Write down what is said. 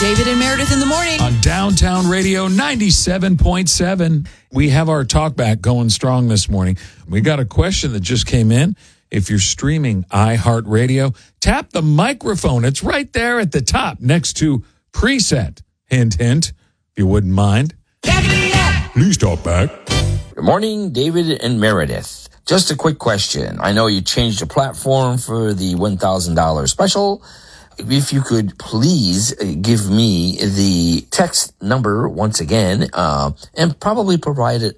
David and Meredith in the morning. On Downtown Radio 97.7. We have our talkback going strong this morning. We got a question that just came in. If you're streaming iHeartRadio, tap the microphone. It's right there at the top next to preset. Hint, hint, if you wouldn't mind. Please talk back. Good morning, David and Meredith. Just a quick question. I know you changed the platform for the $1,000 special. If you could please give me the text number once again, and probably provide